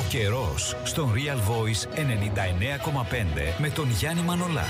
καιρός στον Real Voice 99,5 με τον Γιάννη Μανολά.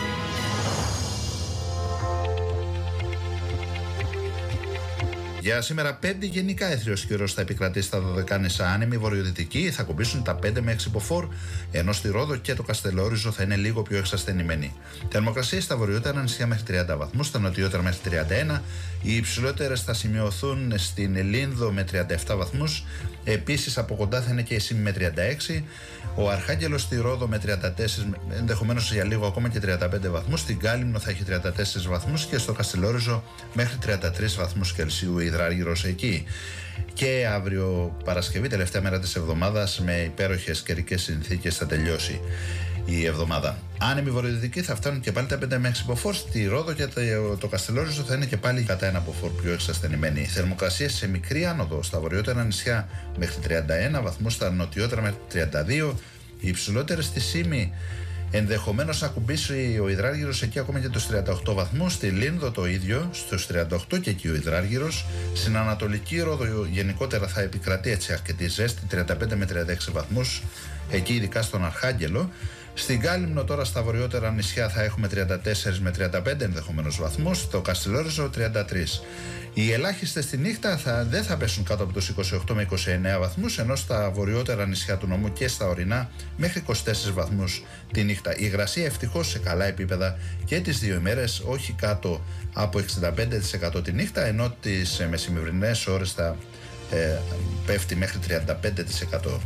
Για σήμερα 5 γενικά έθριος καιρός θα επικρατήσει στα Δωδεκάνησα, άνεμη βορειοδυτική, θα κουμπίσουν τα 5 με 6 μποφόρ, ενώ στη Ρόδο και το Καστελόριζο θα είναι λίγο πιο εξασθενημένοι. Θερμοκρασίες στα βορειότερα νησιά μέχρι 30 βαθμούς, στα νοτιότερα μέχρι 31, οι υψηλότερες θα σημειωθούν στην Λίνδο με 37 βαθμούς, επίσης από κοντά θα είναι και η Σύμη με 36, ο Αρχάγγελος στη Ρόδο με 34, ενδεχομένως για λίγο ακόμα και 35 βαθμούς, στην Κάλυμνο θα έχει 34 βαθμούς και στο Καστελόριζο μέχρι 33 βαθμούς Κελσίου υδράργυρος εκεί. Και αύριο Παρασκευή, τελευταία μέρα της εβδομάδας, με υπέροχες καιρικές συνθήκες θα τελειώσει η εβδομάδα. Άνεμοι βορειοδυτικοί θα φτάνουν και πάλι τα 5 με 6 μποφόρ, στη Ρόδο και το Καστελόριζο θα είναι και πάλι κατά 1 μποφόρ πιο εξασθενημένοι. Θερμοκρασίες σε μικρή άνοδο στα βορειότερα νησιά μέχρι 31 βαθμούς, στα νοτιότερα μέχρι 32, οι υψηλότερες στη Σύμη ενδεχομένως να κουμπίσει ο υδράργυρος εκεί ακόμα και τους 38 βαθμούς, στη Λίνδο το ίδιο, στους 38 και εκεί ο υδράργυρος, στην Ανατολική Ρόδο γενικότερα θα επικρατεί έτσι αρκετή ζέστη, 35 με 36 βαθμούς, εκεί ειδικά στον Αρχάγγελο. Στην Κάλυμνο τώρα στα βορειότερα νησιά θα έχουμε 34 με 35 ενδεχομένως βαθμούς, στο Καστελόριζο 33. Οι ελάχιστες στη νύχτα δεν θα πέσουν κάτω από τους 28 με 29 βαθμούς, ενώ στα βορειότερα νησιά του νομού και στα ορεινά μέχρι 24 βαθμούς τη νύχτα. Η υγρασία ευτυχώς σε καλά επίπεδα και τις δύο ημέρες, όχι κάτω από 65% τη νύχτα, ενώ τις μεσημβρινές ώρες θα πέφτει μέχρι 35%.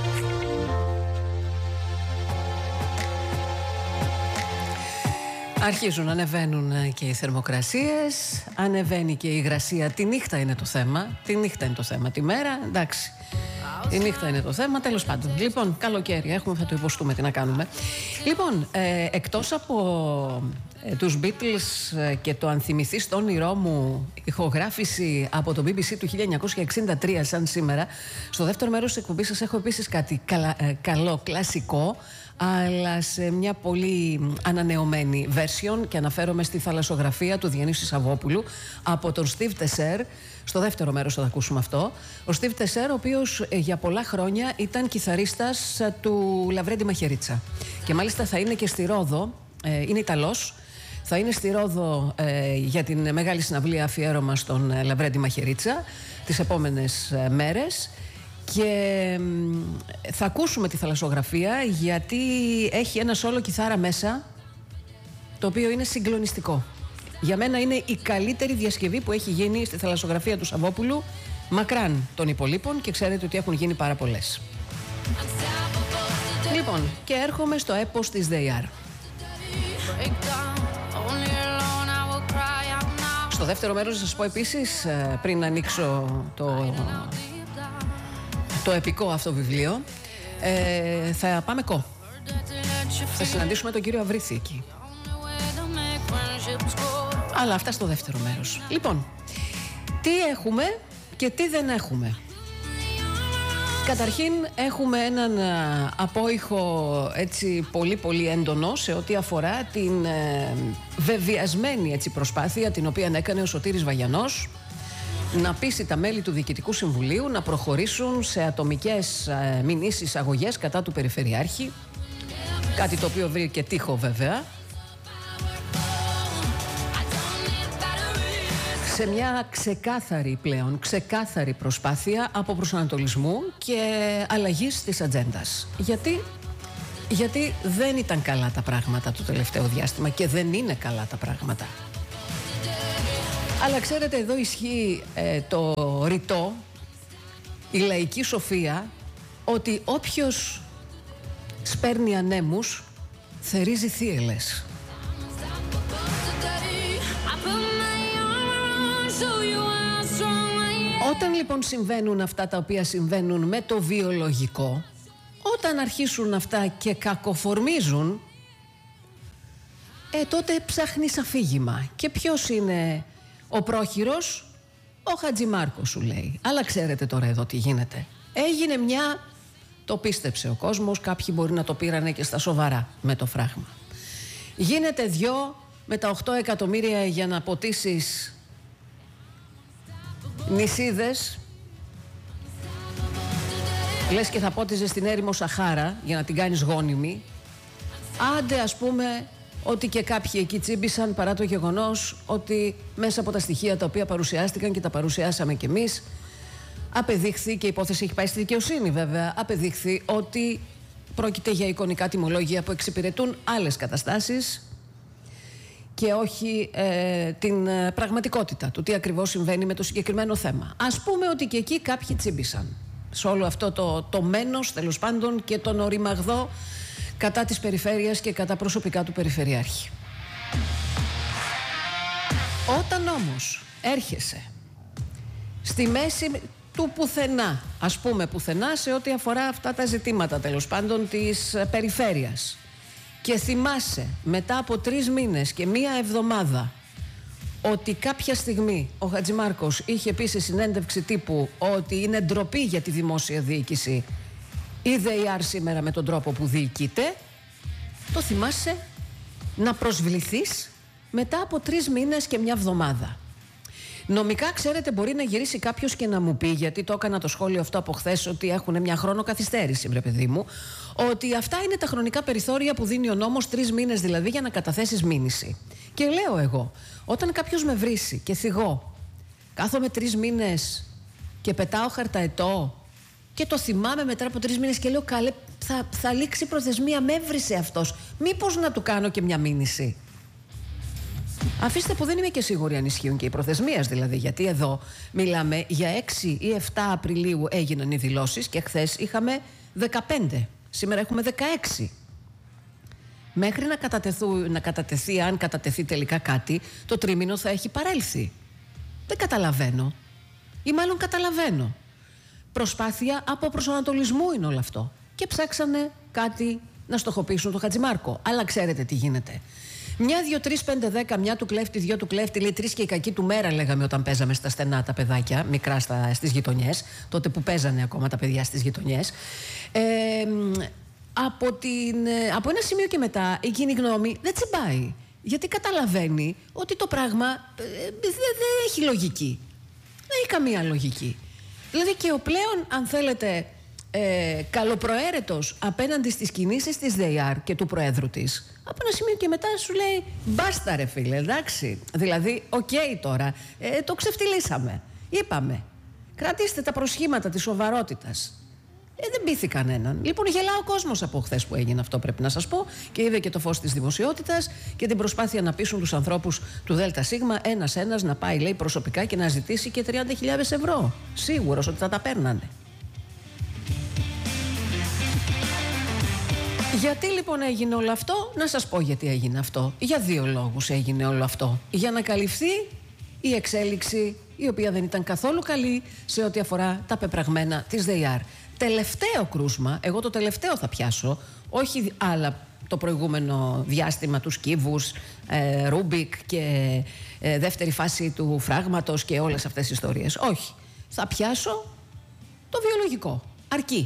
Αρχίζουν να ανεβαίνουν και οι θερμοκρασίες, ανεβαίνει και η υγρασία. Τη νύχτα είναι το θέμα. Τη μέρα, εντάξει. Η νύχτα είναι το θέμα, τέλος πάντων. Λοιπόν, καλοκαίρι έχουμε, θα το υποστούμε, τι να κάνουμε. Λοιπόν, εκτός από τους Beatles και το «Αν θυμηθείς το όνειρό μου», ηχογράφηση από το BBC του 1963 σαν σήμερα, στο δεύτερο μέρος της εκπομπής σας έχω επίσης κάτι καλό, κλασικό, αλλά σε μια πολύ ανανεωμένη version, και αναφέρομαι στη θαλασσογραφία του Διονύση Σαββόπουλου από τον Steve Tesser. Στο δεύτερο μέρος θα το ακούσουμε αυτό. Ο Steve Tesser, ο οποίος για πολλά χρόνια ήταν κιθαρίστας του Λαβρέντι Μαχαιρίτσα, και μάλιστα θα είναι και στη Ρόδο, είναι Ιταλός, θα είναι στη Ρόδο για την μεγάλη συναυλία αφιέρωμα στον Λαβρέντι Μαχαιρίτσα τις επόμενες μέρες. Και θα ακούσουμε τη θαλασσογραφία, γιατί έχει ένα σόλο κιθάρα μέσα, το οποίο είναι συγκλονιστικό. Για μένα είναι η καλύτερη διασκευή που έχει γίνει στη θαλασσογραφία του Σαββόπουλου, μακράν των υπολείπων, και ξέρετε ότι έχουν γίνει πάρα πολλές. Λοιπόν, και έρχομαι στο έπος της They Are. Στο δεύτερο μέρος θα σας πω επίσης, πριν ανοίξω το επικό αυτό βιβλίο, θα πάμε θα συναντήσουμε τον κύριο Αβρίθη εκεί, αλλά αυτά στο δεύτερο μέρος. Λοιπόν, τι έχουμε και τι δεν έχουμε. Καταρχήν έχουμε έναν απόϊχο έτσι πολύ πολύ έντονο σε ό,τι αφορά την βεβαιασμένη έτσι προσπάθεια την οποία έκανε ο Σωτήρης Βαγιανός να πείσει τα μέλη του Διοικητικού Συμβουλίου να προχωρήσουν σε ατομικές μηνύσεις αγωγές κατά του Περιφερειάρχη, κάτι το οποίο βρήκε τείχο βέβαια, σε μια ξεκάθαρη προσπάθεια από προσανατολισμού και αλλαγής της ατζέντας. Γιατί δεν ήταν καλά τα πράγματα το τελευταίο διάστημα και δεν είναι καλά τα πράγματα. Αλλά ξέρετε, εδώ ισχύει το ρητό, η λαϊκή σοφία, ότι όποιος σπέρνει ανέμους θερίζει θύελες. Όταν λοιπόν συμβαίνουν αυτά τα οποία συμβαίνουν με το βιολογικό, όταν αρχίσουν αυτά και κακοφορμίζουν, τότε ψάχνεις αφήγημα. Και ποιος είναι ο πρόχειρος? Ο Χατζημάρκος, σου λέει. Αλλά ξέρετε τώρα εδώ τι γίνεται. Έγινε μια, το πίστεψε ο κόσμος, κάποιοι μπορεί να το πήρανε και στα σοβαρά με το φράγμα. Γίνεται δυο με τα 8 εκατομμύρια για να ποτίσεις νησίδες. Λες και θα πότιζε στην έρημο Σαχάρα για να την κάνεις γόνιμη. Άντε ας πούμε ότι και κάποιοι εκεί τσίμπησαν, παρά το γεγονός ότι μέσα από τα στοιχεία τα οποία παρουσιάστηκαν και τα παρουσιάσαμε κι εμείς, απεδείχθη, και η υπόθεση έχει πάει στη δικαιοσύνη βέβαια, απεδείχθη ότι πρόκειται για εικονικά τιμολόγια που εξυπηρετούν άλλες καταστάσεις και όχι την πραγματικότητα του τι ακριβώς συμβαίνει με το συγκεκριμένο θέμα. Ας πούμε ότι και εκεί κάποιοι τσίμπησαν σε όλο αυτό το μένος, τέλος πάντων, και τον οριμαγδό κατά της περιφέρειας και κατά προσωπικά του περιφερειάρχη. Όταν όμως έρχεσαι στη μέση του πουθενά, ας πούμε πουθενά, σε ό,τι αφορά αυτά τα ζητήματα, τέλος πάντων, της περιφέρειας, και θυμάσαι μετά από 3 μήνες και 1 εβδομάδα ότι κάποια στιγμή ο Χατζημάρκος είχε πει σε συνέντευξη τύπου ότι είναι ντροπή για τη δημόσια διοίκηση η ΔΕΙΑΡ σήμερα με τον τρόπο που διοικείται, το θυμάσαι να προσβληθείς μετά από 3 μήνες και 1 εβδομάδα. Νομικά, ξέρετε, μπορεί να γυρίσει κάποιος και να μου πει, γιατί το έκανα το σχόλιο αυτό από χθες, ότι έχουν 1 χρόνο καθυστέρηση, βρε παιδί μου, ότι αυτά είναι τα χρονικά περιθώρια που δίνει ο νόμος, 3 μήνες δηλαδή, για να καταθέσεις μήνυση. Και λέω εγώ, όταν κάποιος με βρίσει και θυγώ, κάθομαι 3 μήνες και πετάω χαρταετό και το θυμάμαι μετά από 3 μήνες και λέω, καλέ, θα λήξει η προθεσμία, με έβρισε αυτός, μήπως να του κάνω και 1 μήνυση. Αφήστε που δεν είμαι και σίγουρη αν ισχύουν και οι προθεσμίες δηλαδή, γιατί εδώ μιλάμε για 6 ή 7 Απριλίου έγιναν οι δηλώσεις και χθες είχαμε 15, σήμερα έχουμε 16. Μέχρι να κατατεθεί, αν κατατεθεί τελικά κάτι, το τρίμηνο θα έχει παρέλθει. Δεν καταλαβαίνω, ή μάλλον καταλαβαίνω. Προσπάθεια από προσανατολισμού είναι όλο αυτό. Και ψάξανε κάτι να στοχοποιήσουν το Χατζημάρκο. Αλλά ξέρετε τι γίνεται. 1, 2, 3, 5, 10, 1 του κλέφτη, 2 του κλέφτη, λέει 3 και η κακή του μέρα, λέγαμε όταν παίζαμε στα στενά τα παιδάκια, μικρά στις γειτονιές, τότε που παίζανε ακόμα τα παιδιά στις γειτονιές. Από ένα σημείο και μετά η κοινή γνώμη δεν τσιμπάει. Γιατί καταλαβαίνει ότι το πράγμα δεν έχει λογική. Δεν έχει καμία λογική. Δηλαδή και ο πλέον, αν θέλετε, καλοπροαίρετος απέναντι στις κινήσεις της ΔΕΙΑΡ και του Προέδρου της, από ένα σημείο και μετά σου λέει μπάστα ρε φίλε, εντάξει. Δηλαδή, οκ, τώρα, το ξεφτυλίσαμε. Είπαμε, κρατήστε τα προσχήματα της σοβαρότητας. Δεν πείθει κανέναν. Λοιπόν, γελά ο κόσμος από χθες που έγινε αυτό, πρέπει να σας πω, και είδε και το φως της δημοσιότητας και την προσπάθεια να πείσουν τους ανθρώπους του ΔΣ ένας-ένας να πάει, λέει, προσωπικά και να ζητήσει και 30.000 ευρώ. Σίγουρος ότι θα τα παίρνανε. Γιατί λοιπόν έγινε όλο αυτό? Να σας πω γιατί έγινε αυτό. Για 2 λόγους έγινε όλο αυτό. Για να καλυφθεί η εξέλιξη, η οποία δεν ήταν καθόλου καλή σε ό,τι αφορά τα πεπραγμένα της ΔΕΙΑΡ. Τελευταίο κρούσμα, εγώ το τελευταίο θα πιάσω, όχι άλλα το προηγούμενο διάστημα, τους κύβους, Ρούμπικ και δεύτερη φάση του φράγματος και όλες αυτές τις ιστορίες. Όχι. Θα πιάσω το βιολογικό. Αρκεί.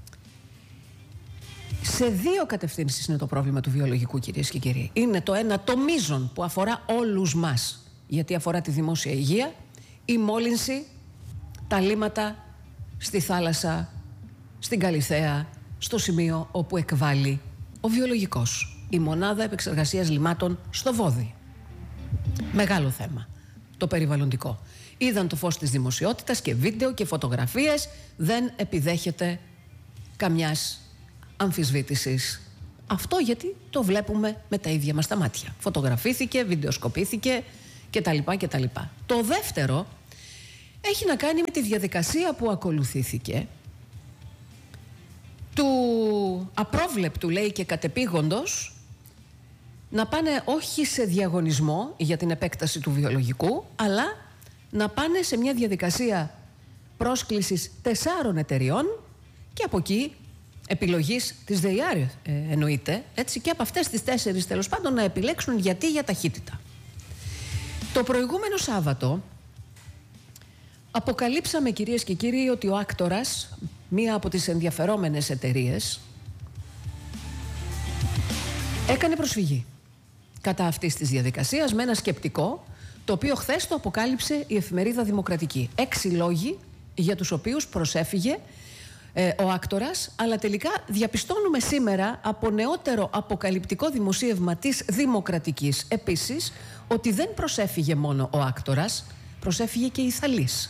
Σε 2 κατευθύνσεις είναι το πρόβλημα του βιολογικού, κυρίες και κύριοι. Είναι το ένα, το μείζον που αφορά όλους μας, γιατί αφορά τη δημόσια υγεία, η μόλυνση, τα λίμματα στη θάλασσα, στην Καλιθέα, στο σημείο όπου εκβάλλει ο βιολογικός, η μονάδα επεξεργασίας λιμάτων στο Βόδι. Μεγάλο θέμα, το περιβαλλοντικό. Είδαν το φως της δημοσιότητας και βίντεο και φωτογραφίες, δεν επιδέχεται καμιάς αμφισβήτησης. Αυτό γιατί το βλέπουμε με τα ίδια μας τα μάτια. Φωτογραφήθηκε, βιντεοσκοπήθηκε κτλ. Το δεύτερο έχει να κάνει με τη διαδικασία που ακολουθήθηκε του απρόβλεπτου, λέει, και κατεπήγοντος να πάνε όχι σε διαγωνισμό για την επέκταση του βιολογικού, αλλά να πάνε σε μια διαδικασία πρόσκλησης 4 εταιριών και από εκεί επιλογής της ΔΕΙΑΡ εννοείται, έτσι, και από αυτές τις 4 τέλος πάντων να επιλέξουν γιατί για ταχύτητα. Το προηγούμενο Σάββατο αποκαλύψαμε, κυρίες και κύριοι, ότι ο Άκτορας, μία από τις ενδιαφερόμενες εταιρείες, έκανε προσφυγή κατά αυτής της διαδικασίας με ένα σκεπτικό, το οποίο χθες το αποκάλυψε η εφημερίδα Δημοκρατική. 6 λόγοι για τους οποίους προσέφυγε ο άκτορας, αλλά τελικά διαπιστώνουμε σήμερα από νεότερο αποκαλυπτικό δημοσίευμα της Δημοκρατικής επίσης ότι δεν προσέφυγε μόνο ο άκτορας, προσέφυγε και η Θαλής.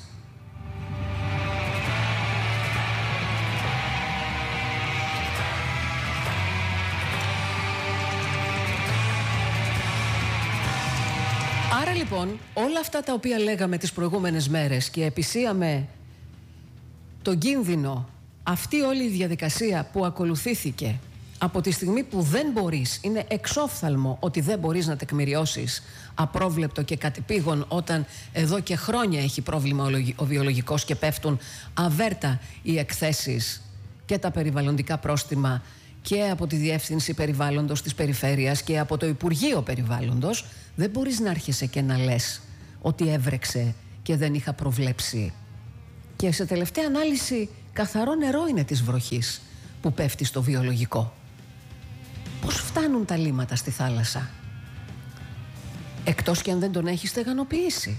Άρα λοιπόν όλα αυτά τα οποία λέγαμε τις προηγούμενες μέρες και επισύαμε τον κίνδυνο, αυτή όλη η διαδικασία που ακολουθήθηκε από τη στιγμή που δεν μπορείς, είναι εξόφθαλμο ότι δεν μπορείς να τεκμηριώσεις απρόβλεπτο και κατεπήγον όταν εδώ και χρόνια έχει πρόβλημα ο βιολογικός και πέφτουν αβέρτα οι εκθέσεις και τα περιβαλλοντικά πρόστιμα και από τη Διεύθυνση Περιβάλλοντος της Περιφέρειας και από το Υπουργείο Περιβάλλοντος, δεν μπορείς να άρχεσαι και να λες ότι έβρεξε και δεν είχα προβλέψει. Και σε τελευταία ανάλυση καθαρό νερό είναι της βροχής που πέφτει στο βιολογικό. Πώς φτάνουν τα λίμματα στη θάλασσα? Εκτός και αν δεν τον έχει στεγανοποιήσει.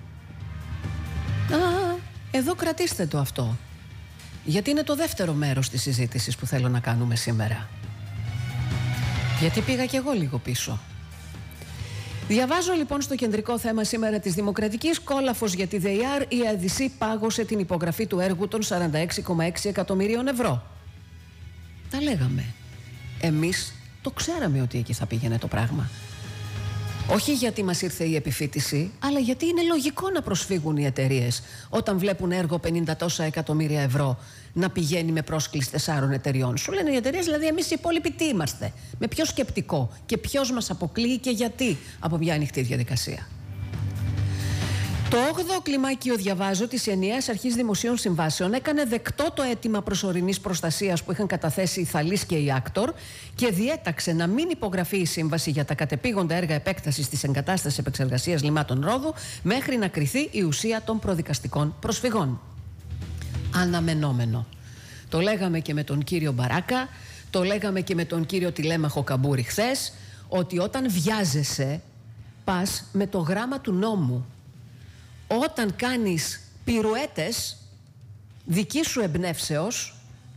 Εδώ κρατήστε το αυτό. Γιατί είναι το δεύτερο μέρος της συζήτησης που θέλω να κάνουμε σήμερα. Γιατί πήγα κι εγώ λίγο πίσω. Διαβάζω λοιπόν στο κεντρικό θέμα σήμερα της Δημοκρατικής: κόλαφος για τη ΔΕΙΑΡ, η ΑΔΣ πάγωσε την υπογραφή του έργου των 46,6 εκατομμυρίων ευρώ. Τα λέγαμε. Εμείς το ξέραμε ότι εκεί θα πήγαινε το πράγμα. Όχι γιατί μας ήρθε η επιφύτηση, αλλά γιατί είναι λογικό να προσφύγουν οι εταιρείες όταν βλέπουν έργο 50 τόσα εκατομμύρια ευρώ να πηγαίνει με πρόσκληση 4 εταιριών. Σου λένε οι εταιρείες, δηλαδή εμείς οι υπόλοιποι τι είμαστε? Με ποιο σκεπτικό και ποιος μας αποκλείει και γιατί από μια ανοιχτή διαδικασία? Το 8ο κλιμάκιο, διαβάζω, της Ενιαίας Αρχής Δημοσίων Συμβάσεων έκανε δεκτό το αίτημα προσωρινής προστασίας που είχαν καταθέσει η Θαλής και η Άκτορ και διέταξε να μην υπογραφεί η σύμβαση για τα κατεπήγοντα έργα επέκτασης της εγκατάστασης επεξεργασίας λιμάτων Ρόδου μέχρι να κριθεί η ουσία των προδικαστικών προσφυγών. Αναμενόμενο. Το λέγαμε και με τον κύριο Μπαράκα, το λέγαμε και με τον κύριο Τηλέμαχο Καμπούρη χθες, ότι όταν βιάζεσαι πας με το γράμμα του νόμου. Όταν κάνεις πυρουέτες δική σου εμπνεύσεως,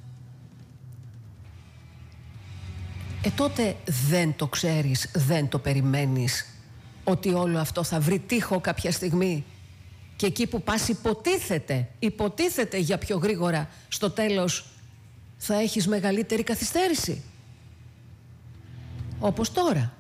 τότε δεν το ξέρεις, δεν το περιμένεις ότι όλο αυτό θα βρει τείχο κάποια στιγμή και εκεί που πας υποτίθεται για πιο γρήγορα, στο τέλος θα έχεις μεγαλύτερη καθυστέρηση. Όπως τώρα.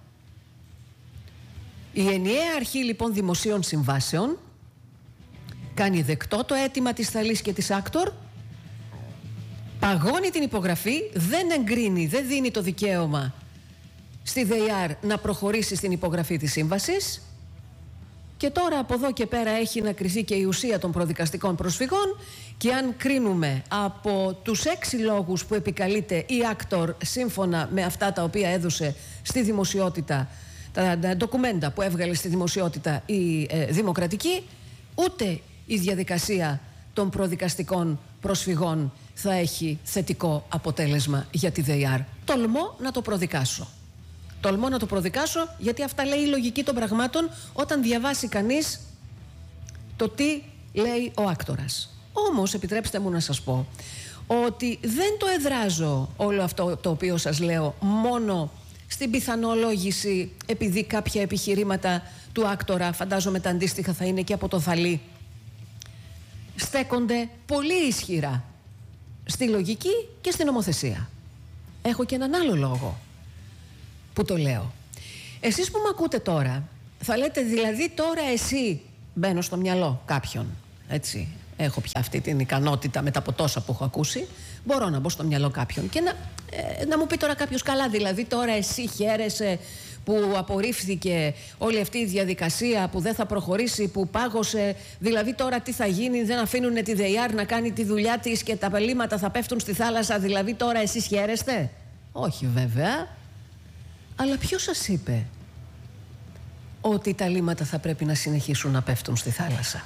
Η Ενιαία Αρχή λοιπόν Δημοσίων Συμβάσεων κάνει δεκτό το αίτημα της Θαλής και της Άκτορ, παγώνει την υπογραφή, δεν εγκρίνει, δεν δίνει το δικαίωμα στη ΔΕΙΑΡ να προχωρήσει στην υπογραφή της σύμβασης και τώρα από εδώ και πέρα έχει να κριθεί και η ουσία των προδικαστικών προσφυγών και αν κρίνουμε από τους 6 λόγους που επικαλείται η Άκτορ σύμφωνα με αυτά τα οποία έδωσε στη δημοσιότητα, τα ντοκουμέντα που έβγαλε στη δημοσιότητα η Δημοκρατική, ούτε η διαδικασία των προδικαστικών προσφυγών θα έχει θετικό αποτέλεσμα για τη ΔΕΙΑΡ. Τολμώ να το προδικάσω. Τολμώ να το προδικάσω γιατί αυτά λέει η λογική των πραγμάτων όταν διαβάσει κανείς το τι λέει ο άκτορας. Όμως επιτρέψτε μου να σας πω ότι δεν το εδράζω όλο αυτό το οποίο σας λέω μόνο στην πιθανολόγηση επειδή κάποια επιχειρήματα του άκτορα, φαντάζομαι τα αντίστοιχα θα είναι και από το Θαλή, στέκονται πολύ ισχυρά στη λογική και στην νομοθεσία. Έχω και έναν άλλο λόγο που το λέω. Εσείς που με ακούτε τώρα θα λέτε δηλαδή τώρα εσύ, μπαίνω στο μυαλό κάποιον, έτσι, έχω πια αυτή την ικανότητα μετά από τόσα που έχω ακούσει, μπορώ να μπω στο μυαλό κάποιον και να μου πει τώρα κάποιος, καλά δηλαδή τώρα εσύ χαίρεσαι που απορρίφθηκε όλη αυτή η διαδικασία, που δεν θα προχωρήσει, που πάγωσε, δηλαδή τώρα τι θα γίνει, δεν αφήνουν τη ΔΕΙΑΡ να κάνει τη δουλειά της και τα λίμματα θα πέφτουν στη θάλασσα, δηλαδή τώρα εσείς χαίρεστε? Όχι βέβαια, αλλά ποιος σας είπε ότι τα λίμματα θα πρέπει να συνεχίσουν να πέφτουν στη θάλασσα?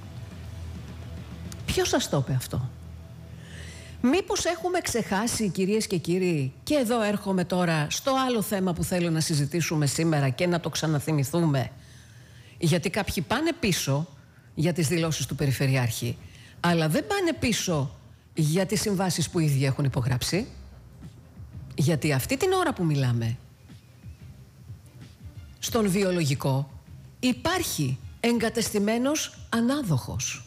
Ποιος σας το είπε αυτό? Μήπως έχουμε ξεχάσει, κυρίες και κύριοι, και εδώ έρχομαι τώρα στο άλλο θέμα που θέλω να συζητήσουμε σήμερα και να το ξαναθυμηθούμε, γιατί κάποιοι πάνε πίσω για τις δηλώσεις του Περιφερειάρχη, αλλά δεν πάνε πίσω για τις συμβάσεις που ήδη έχουν υπογράψει. Γιατί αυτή την ώρα που μιλάμε, στον βιολογικό υπάρχει εγκατεστημένος ανάδοχος.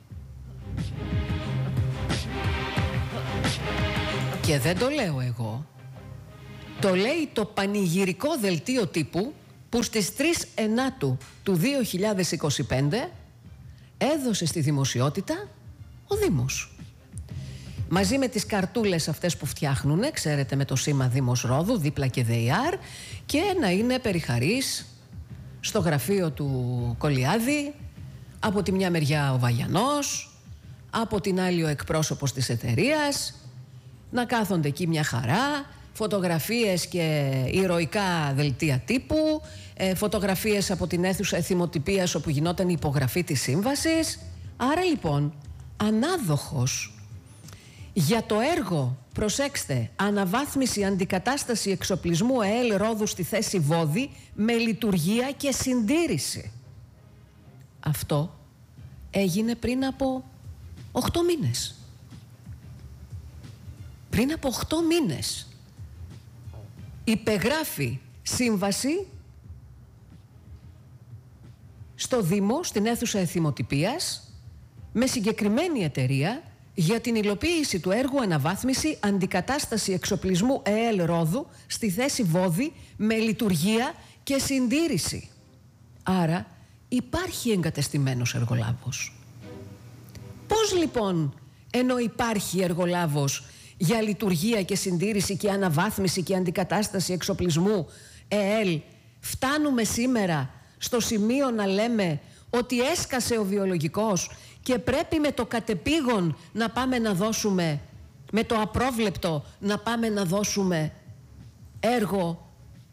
Και δεν το λέω εγώ. Το λέει το πανηγυρικό δελτίο τύπου που στις 3 Ενάτου του 2025 έδωσε στη δημοσιότητα ο Δήμος. Μαζί με τις καρτούλες αυτές που φτιάχνουνε, ξέρετε, με το σήμα Δήμος Ρόδου, δίπλα και ΔΕΙΑΡ, και να είναι περιχαρής στο γραφείο του Κολιάδη, από τη μια μεριά ο Βαγιανός, από την άλλη ο εκπρόσωπος της εταιρείας, να κάθονται εκεί μια χαρά, φωτογραφίες και ηρωικά δελτία τύπου, φωτογραφίες από την αίθουσα εθιμοτυπίας όπου γινόταν η υπογραφή της σύμβασης. Άρα λοιπόν, ανάδοχος για το έργο, προσέξτε, αναβάθμιση αντικατάσταση εξοπλισμού ΑΕΛ Ρόδου στη θέση Βόδη με λειτουργία και συντήρηση. Αυτό έγινε πριν από 8 μήνες. Πριν από 8 μήνες υπεγράφει σύμβαση στο Δήμο, στην αίθουσα εθιμοτυπίας, με συγκεκριμένη εταιρεία για την υλοποίηση του έργου αναβάθμιση αντικατάσταση εξοπλισμού ΕΕΛ Ρόδου στη θέση Βόδη με λειτουργία και συντήρηση. Άρα υπάρχει εγκατεστημένος εργολάβος. Πώς λοιπόν, ενώ υπάρχει εργολάβος για λειτουργία και συντήρηση και αναβάθμιση και αντικατάσταση εξοπλισμού ΕΕΛ, φτάνουμε σήμερα στο σημείο να λέμε ότι έσκασε ο βιολογικός και πρέπει με το κατεπήγον να πάμε να δώσουμε, με το απρόβλεπτο να πάμε να δώσουμε έργο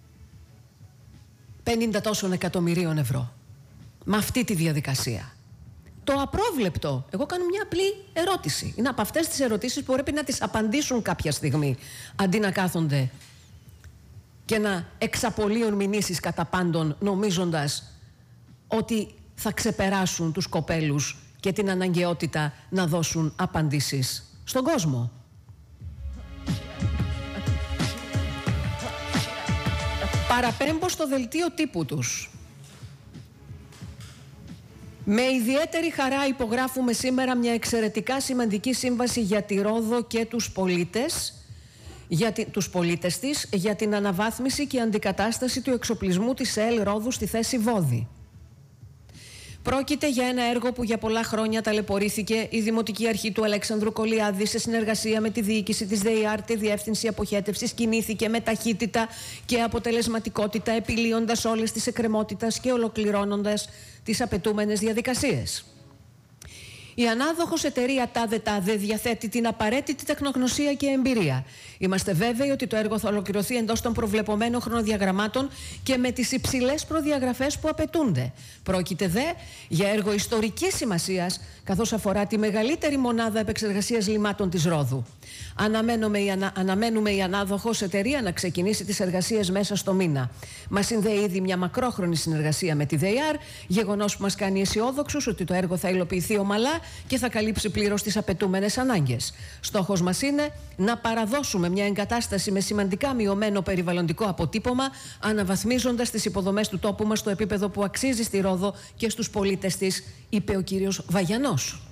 50 τόσων εκατομμυρίων ευρώ. Με αυτή τη διαδικασία. Το απρόβλεπτο, εγώ κάνω μια απλή ερώτηση. Είναι από αυτές τις ερωτήσεις που πρέπει να τις απαντήσουν κάποια στιγμή, αντί να κάθονται και να εξαπολύουν μηνύσεις κατά πάντων, νομίζοντας ότι θα ξεπεράσουν τους κοπέλους και την αναγκαιότητα να δώσουν απαντήσεις στον κόσμο. Παραπέμπω στο δελτίο τύπου τους. Με ιδιαίτερη χαρά υπογράφουμε σήμερα μια εξαιρετικά σημαντική σύμβαση για τη Ρόδο και τους πολίτες, τους πολίτες της, για την αναβάθμιση και αντικατάσταση του εξοπλισμού της ΕΕΛ Ρόδου στη θέση Βόδη. Πρόκειται για ένα έργο που για πολλά χρόνια ταλαιπωρήθηκε η Δημοτική Αρχή του Αλέξανδρου Κολιάδη σε συνεργασία με τη διοίκηση της ΔΕΙΑΡ, τη Διεύθυνση Αποχέτευσης, κινήθηκε με ταχύτητα και αποτελεσματικότητα, επιλύοντας όλες τις εκκρεμότητες και ολοκληρώνοντας τις απαιτούμενες διαδικασίες. Η ανάδοχος εταιρεία ΤΑΔΕ διαθέτει την απαραίτητη τεχνογνωσία και εμπειρία. Είμαστε βέβαιοι ότι το έργο θα ολοκληρωθεί εντός των προβλεπωμένων χρονοδιαγραμμάτων και με τις υψηλές προδιαγραφές που απαιτούνται. Πρόκειται δε για έργο ιστορικής σημασίας, καθώς αφορά τη μεγαλύτερη μονάδα επεξεργασίας λιμάτων της Ρόδου. Αναμένουμε η ανάδοχος εταιρεία να ξεκινήσει τις εργασίες μέσα στο μήνα. Μας συνδέει ήδη μια μακρόχρονη συνεργασία με τη ΔΕΙΑΡ, γεγονός που μας κάνει αισιόδοξους ότι το έργο θα υλοποιηθεί ομαλά και θα καλύψει πλήρως τις απαιτούμενες ανάγκες. Στόχος μας είναι να παραδώσουμε μια εγκατάσταση με σημαντικά μειωμένο περιβαλλοντικό αποτύπωμα, αναβαθμίζοντας τις υποδομές του τόπου μας στο επίπεδο που αξίζει στη Ρόδο και στους πολίτες της, είπε ο κύριος Βαγιανός.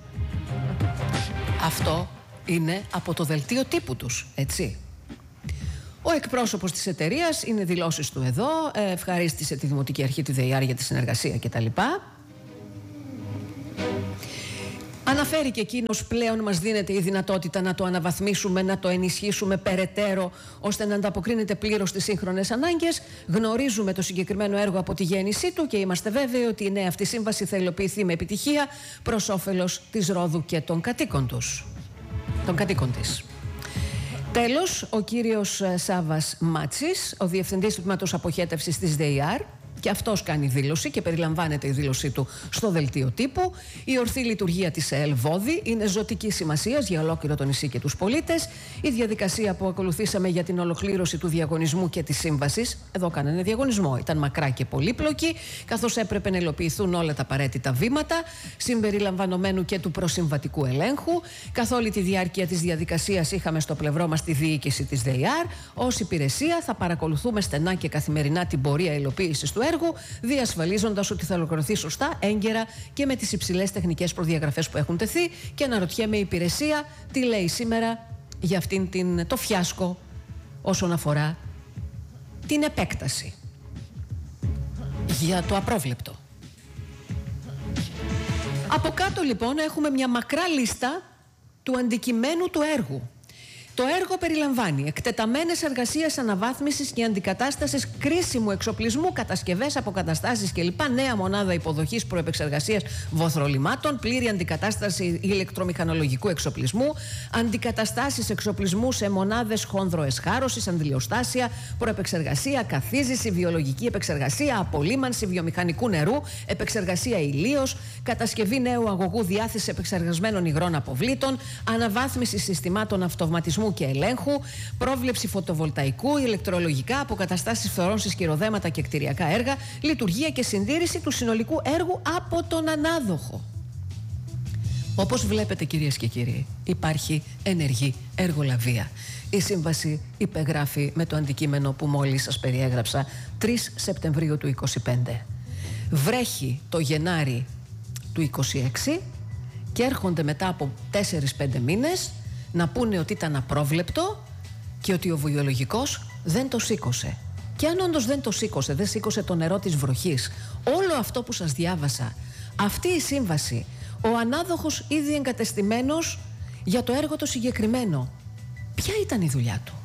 Αυτό είναι από το δελτίο τύπου τους, έτσι. Ο εκπρόσωπος της εταιρείας, είναι δηλώσεις του εδώ, ευχαρίστησε τη Δημοτική Αρχή τη ΔΕΙΑΡ για τη συνεργασία κτλ. Αναφέρει και εκείνος πλέον μας δίνεται η δυνατότητα να το αναβαθμίσουμε, να το ενισχύσουμε περαιτέρω, ώστε να ανταποκρίνεται πλήρως στις σύγχρονες ανάγκες. Γνωρίζουμε το συγκεκριμένο έργο από τη γέννησή του και είμαστε βέβαιοι ότι η νέα αυτή σύμβαση θα υλοποιηθεί με επιτυχία προς όφελος της Ρόδου και των κατοίκων της. Τέλος, ο κύριος Σάββας Μάτσης, ο Διευθυντής του Τμήματος Αποχέτευσης της ΔΕΙΑΡ, Και αυτός κάνει δήλωση και περιλαμβάνεται η δήλωσή του στο δελτίο τύπου. Η ορθή λειτουργία της ΕΕΛ Βόδη είναι ζωτικής σημασίας για ολόκληρο το νησί και τους πολίτες. Η διαδικασία που ακολουθήσαμε για την ολοκλήρωση του διαγωνισμού και της σύμβασης, εδώ κάνανε διαγωνισμό, ήταν μακρά και πολύπλοκη, καθώς έπρεπε να υλοποιηθούν όλα τα απαραίτητα βήματα, συμπεριλαμβανομένου και του προσυμβατικού ελέγχου. Καθ' όλη τη διάρκεια της διαδικασίας είχαμε στο πλευρό μας τη διοίκηση της ΔΕΙΑΡ. Ως υπηρεσία θα παρακολουθούμε στενά και καθημερινά την πορεία υλοποίησης του έργου, διασφαλίζοντας ότι θα ολοκληρωθεί σωστά, έγκαιρα και με τις υψηλές τεχνικές προδιαγραφές που έχουν τεθεί. Και αναρωτιέμαι η υπηρεσία τι λέει σήμερα για αυτήν το φιάσκο όσον αφορά την επέκταση, για το απρόβλεπτο. Από κάτω λοιπόν έχουμε μια μακρά λίστα του αντικειμένου του έργου. Το έργο περιλαμβάνει εκτεταμένες εργασίες αναβάθμισης και αντικατάστασης κρίσιμου εξοπλισμού, κατασκευές, αποκαταστάσεις κλπ. Νέα μονάδα υποδοχής προεπεξεργασίας βοθρολιμάτων, πλήρη αντικατάσταση ηλεκτρομηχανολογικού εξοπλισμού, αντικαταστάσεις εξοπλισμού σε μονάδες χονδροεσχάρωσης, αντιλιοστάσια, προεπεξεργασία, καθίζηση, βιολογική επεξεργασία, απολύμανση βιομηχανικού νερού, επεξεργασία ηλίως, κατασκευή νέου αγωγού διάθεσης επεξεργασμένων υγρών αποβλήτων, αναβάθμιση συστημάτων αυτοματισμού και ελέγχου, πρόβλεψη φωτοβολταϊκού, ηλεκτρολογικά, αποκαταστάσεις φθορών σε σκυροδέματα και κτηριακά έργα, λειτουργία και συντήρηση του συνολικού έργου από τον ανάδοχο. Όπως βλέπετε, κυρίες και κύριοι, υπάρχει ενεργή εργολαβία. Η σύμβαση υπεγράφει με το αντικείμενο που μόλις σας περιέγραψα 3 Σεπτεμβρίου του 2025. Βρέχει το Γενάρη του 2026 και έρχονται μετά από 4-5 μήνες να πούνε ότι ήταν απρόβλεπτο και ότι ο βιολογικός δεν το σήκωσε. Και αν όντως δεν το σήκωσε, δεν σήκωσε το νερό της βροχής, όλο αυτό που σας διάβασα, αυτή η σύμβαση, ο ανάδοχος ήδη εγκατεστημένος για το έργο το συγκεκριμένο, ποια ήταν η δουλειά του?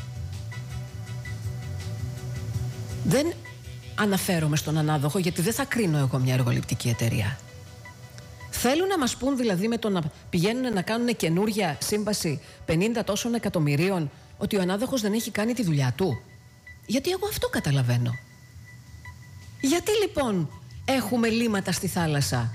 Δεν αναφέρομαι στον ανάδοχο, γιατί δεν θα κρίνω εγώ μια εργοληπτική εταιρεία. Θέλουν να μας πούν δηλαδή με το να πηγαίνουν να κάνουν καινούρια σύμβαση 50 τόσων εκατομμυρίων ότι ο ανάδοχος δεν έχει κάνει τη δουλειά του? Γιατί εγώ αυτό καταλαβαίνω. Γιατί λοιπόν έχουμε λίμματα στη θάλασσα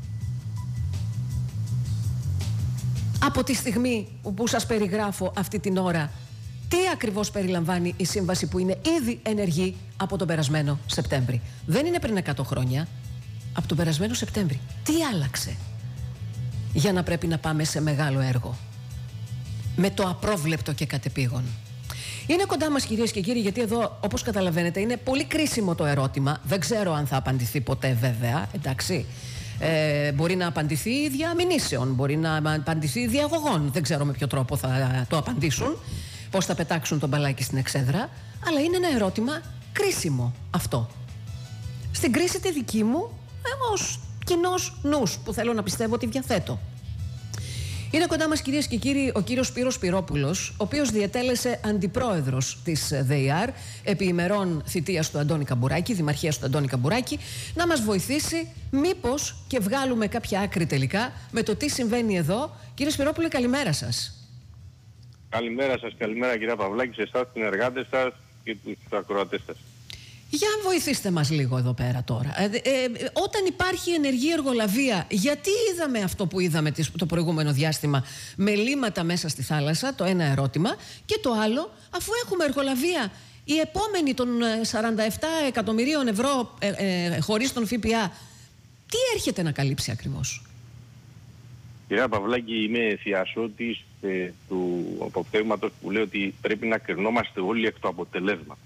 από τη στιγμή που σας περιγράφω αυτή την ώρα? Τι ακριβώς περιλαμβάνει η σύμβαση που είναι ήδη ενεργή από τον περασμένο Σεπτέμβρη? Δεν είναι πριν 100 χρόνια. Από τον περασμένο Σεπτέμβρη. Τι άλλαξε για να πρέπει να πάμε σε μεγάλο έργο με το απρόβλεπτο και κατεπήγον? Είναι κοντά μας, κυρίες και κύριοι, γιατί εδώ, όπως καταλαβαίνετε, είναι πολύ κρίσιμο το ερώτημα. Δεν ξέρω αν θα απαντηθεί ποτέ, βέβαια, εντάξει. Μπορεί να απαντηθεί δια μηνύσεων, μπορεί να απαντηθεί δια αγωγών. Δεν ξέρω με ποιο τρόπο θα το απαντήσουν, πώς θα πετάξουν τον μπαλάκι στην εξέδρα. Αλλά είναι ένα ερώτημα κρίσιμο αυτό. Στην κρίση τη δική μου, ως κοινός νους που θέλω να πιστεύω ότι διαθέτω. Είναι κοντά μας, κυρίες και κύριοι, ο κύριος Σπύρος Σπυρόπουλος, ο οποίος διετέλεσε αντιπρόεδρος της ΔΕΙΑΡ επί ημερών θητείας του Αντώνη Καμπουράκη, δημαρχίας του Αντώνη Καμπουράκη, να μας βοηθήσει μήπως και βγάλουμε κάποια άκρη τελικά με το τι συμβαίνει εδώ. Κύριε Σπυρόπουλε, καλημέρα σας. Καλημέρα σας, καλημέρα κυρία Παυλάκη, σε εσάς, τους συνεργάτες σας και τους ακροατές σας. Για βοηθήστε μας λίγο εδώ πέρα τώρα. Όταν υπάρχει ενεργή εργολαβία, γιατί είδαμε αυτό που είδαμε το προηγούμενο διάστημα με λίμματα μέσα στη θάλασσα? Το ένα ερώτημα. Και το άλλο, αφού έχουμε εργολαβία, η επόμενη των 47 εκατομμυρίων ευρώ χωρίς τον ΦΠΑ, τι έρχεται να καλύψει ακριβώς? Κυρία Παυλάκη, είμαι θειασότης του αποφθέγματος που λέει ότι πρέπει να κρινόμαστε όλοι εκ του αποτελέσματος.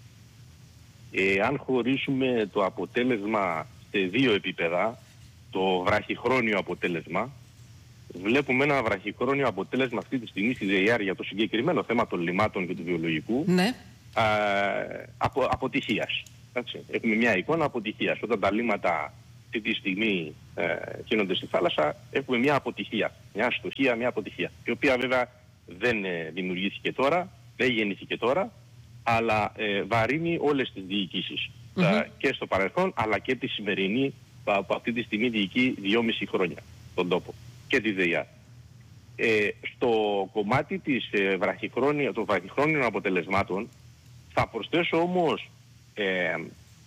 Αν χωρίσουμε το αποτέλεσμα σε δύο επίπεδα, το βραχυχρόνιο αποτέλεσμα, βλέπουμε ένα βραχυχρόνιο αποτέλεσμα αυτή τη στιγμή στη ΔΕΙΑΡ για το συγκεκριμένο θέμα των λιμάτων και του βιολογικού, ναι, αποτυχίας. Έχουμε μια εικόνα αποτυχίας. Όταν τα λίματα αυτή τη στιγμή γίνονται στη θάλασσα, έχουμε μια αποτυχία, μια αστοχία, μια αποτυχία, η οποία βέβαια δεν δημιουργήθηκε τώρα, δεν γεννήθηκε τώρα, αλλά βαρύνει όλες τις διοικήσεις και στο παρελθόν, αλλά και τη σημερινή που αυτή τη στιγμή διοικεί 2,5 χρόνια τον τόπο και τη ΔΕΙΑ. Στο κομμάτι των βραχυχρόνιων αποτελεσμάτων θα προσθέσω όμως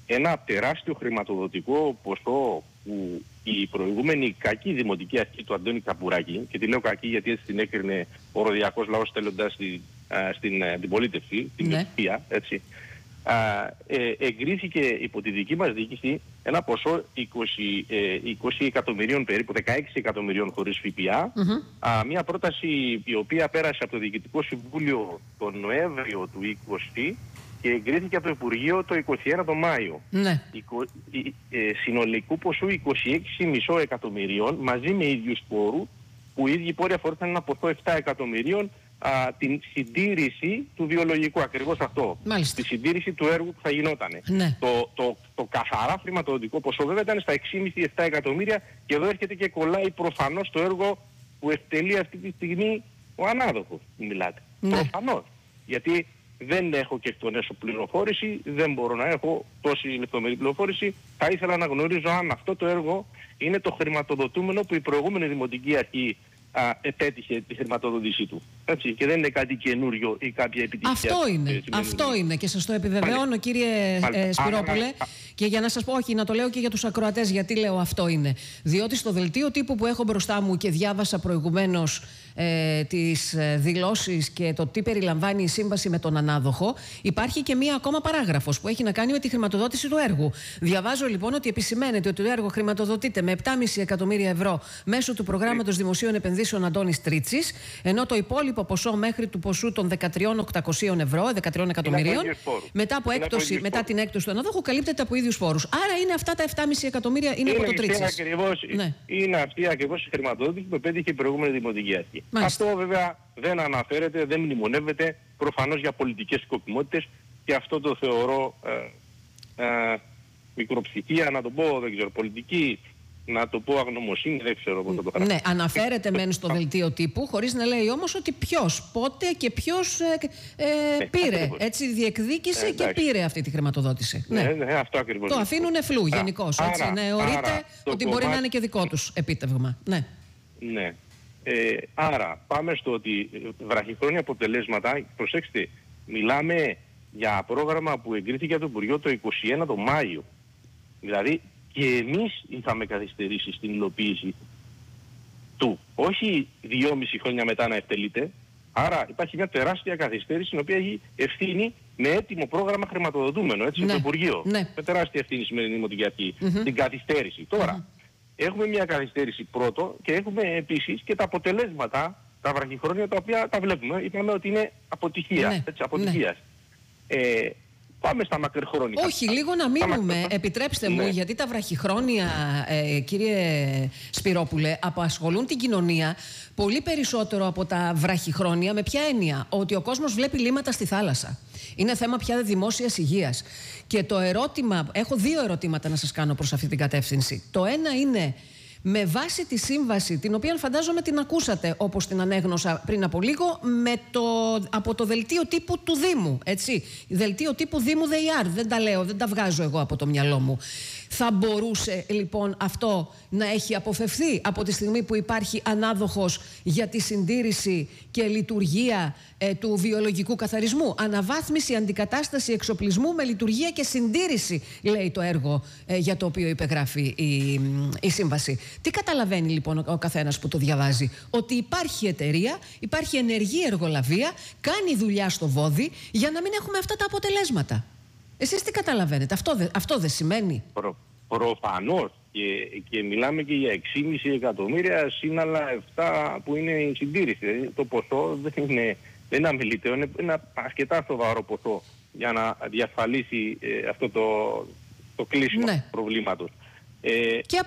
ένα τεράστιο χρηματοδοτικό ποσό που η προηγούμενη κακή δημοτική αρχή του Αντώνη Καπουράκη, και τη λέω κακή γιατί έτσι την έκρινε ο ροδιακός λαός στέλνοντας στην αντιπολίτευση, την Ευθεία, έτσι, εγκρίθηκε υπό τη δική μας διοίκηση ένα ποσό 20 εκατομμυρίων περίπου, 16 εκατομμυρίων χωρίς ΦΠΑ, μια πρόταση η οποία πέρασε από το Διοικητικό Συμβούλιο τον Νοέμβριο του 20 και εγκρίθηκε από το Υπουργείο το 21 τον Μάιο. Ναι. Συνολικού ποσού 26,5 εκατομμυρίων μαζί με ίδιους πόρους, που οι ίδιοι πόροι αφορούσαν ένα ποσό 7 εκατομμυρίων, την συντήρηση του βιολογικού, ακριβώς αυτό. Μάλιστα. Τη συντήρηση του έργου που θα γινότανε. Ναι. Το καθαρά χρηματοδοτικό ποσό βέβαια ήταν στα 6,5-7 εκατομμύρια, και εδώ έρχεται και κολλάει προφανώς το έργο που εκτελεί αυτή τη στιγμή ο ανάδοχος που μιλάτε. Ναι. Προφανώς. Γιατί δεν έχω και εκ των έσω πληροφόρηση, δεν μπορώ να έχω τόση λεπτομερή πληροφόρηση. Θα ήθελα να γνωρίζω αν αυτό το έργο είναι το χρηματοδοτούμενο που η προηγούμενη δημοτική αρχή επέτυχε τη χρηματοδότησή του. Έτσι, και δεν είναι κάτι καινούριο ή κάποια επιτυχία. Αυτό είναι και σας το επιβεβαιώνω, κύριε Σπυρόπουλε. Και για να σας πω, όχι, να το λέω και για τους ακροατές, γιατί λέω αυτό είναι. Διότι στο δελτίο τύπου που έχω μπροστά μου και διάβασα προηγουμένως τις δηλώσεις και το τι περιλαμβάνει η σύμβαση με τον ανάδοχο, υπάρχει και μία ακόμα παράγραφος που έχει να κάνει με τη χρηματοδότηση του έργου. Διαβάζω λοιπόν ότι επισημαίνεται ότι το έργο χρηματοδοτείται με 7,5 εκατομμύρια ευρώ μέσω του προγράμματος δημοσίων επενδύσεων Αντώνης Τρίτσης, ενώ το υπόλοιπο ποσό μέχρι του ποσού των 13.800 ευρώ, 13 εκατομμυρίων, μετά την έκπτωση του ανάδοχου, καλύπτεται από ίδιους πόρους. Άρα είναι αυτά τα 7,5 εκατομμύρια είναι από το Τρίτσης. Ναι. Είναι αυτή ακριβώς η χρηματοδότηση που επέτυχε η προηγούμενη δημοτική αρχή. Μάλιστα. Αυτό βέβαια δεν αναφέρεται, δεν μνημονεύεται, προφανώς για πολιτικές σκοπιμότητες, και αυτό το θεωρώ μικροψυχία, να το πω, δεν ξέρω, πολιτική, να το πω αγνωμοσύνη, δεν ξέρω πώς θα το χαρακτηρίσω. Ναι, αναφέρεται μεν στο δελτίο τύπου, χωρίς να λέει όμως ότι ποιος, πότε και ποιος πήρε. Έτσι, διεκδίκησε και πήρε αυτή τη χρηματοδότηση. Ναι, αυτό ακριβώς. Το αφήνουν φλού γενικώς. Ορίτε ότι μπορεί να είναι και δικό τους επίτευγμα. Ναι. Ναι. Άρα πάμε στο ότι βραχυχρόνια αποτελέσματα, προσέξτε, μιλάμε για πρόγραμμα που εγκρίθηκε από το Υπουργείο το 21 το Μάιο. Δηλαδή και εμείς είχαμε καθυστερήσει στην υλοποίηση του. Όχι 2,5 χρόνια μετά να εκτελείται. Άρα υπάρχει μια τεράστια καθυστέρηση, την οποία έχει ευθύνη με έτοιμο πρόγραμμα χρηματοδοτούμενο, έτσι, το Υπουργείο. Ναι. Με τεράστια ευθύνη σημαίνει η Δημοτική Αρχή. Την καθυστέρηση. Τώρα, έχουμε μια καθυστέρηση πρώτο και έχουμε επίσης και τα αποτελέσματα, τα βραχυχρόνια, τα οποία τα βλέπουμε. Είπαμε ότι είναι αποτυχία. Ναι. Έτσι, αποτυχίας. Ναι. Πάμε στα μακροχρόνια. Όχι, λίγο να μείνουμε, επιτρέψτε μου, γιατί τα βραχυχρόνια, κύριε Σπυρόπουλε, απασχολούν την κοινωνία πολύ περισσότερο από τα βραχυχρόνια. Με ποια έννοια? Ότι ο κόσμος βλέπει λίμματα στη θάλασσα. Είναι θέμα πια δημόσιας υγείας. Και το ερώτημα, έχω δύο ερωτήματα να σας κάνω προς αυτή την κατεύθυνση. Το ένα είναι, με βάση τη σύμβαση, την οποία φαντάζομαι την ακούσατε όπως την ανέγνωσα πριν από λίγο, από το δελτίο τύπου του Δήμου, έτσι. Δελτίο τύπου Δήμου ΔΕΙΑΡ, δεν τα λέω, δεν τα βγάζω εγώ από το μυαλό μου. Θα μπορούσε λοιπόν αυτό να έχει αποφευθεί από τη στιγμή που υπάρχει ανάδοχος για τη συντήρηση και λειτουργία του βιολογικού καθαρισμού? Αναβάθμιση, αντικατάσταση εξοπλισμού με λειτουργία και συντήρηση, λέει το έργο για το οποίο υπεγράφει η σύμβαση. Τι καταλαβαίνει λοιπόν ο καθένας που το διαβάζει? Ότι υπάρχει εταιρεία, υπάρχει ενεργή εργολαβία, κάνει δουλειά στο βόδι για να μην έχουμε αυτά τα αποτελέσματα. Εσείς τι καταλαβαίνετε? Αυτό δεν σημαίνει? Προφανώς. Και μιλάμε και για 6,5 εκατομμύρια συν άλλα 7 που είναι η συντήρηση. Δηλαδή το ποσό δεν είναι αμιλητέο, είναι ένα αρκετά σοβαρό ποσό για να διασφαλίσει αυτό το κλείσιμο προβλήματος. Και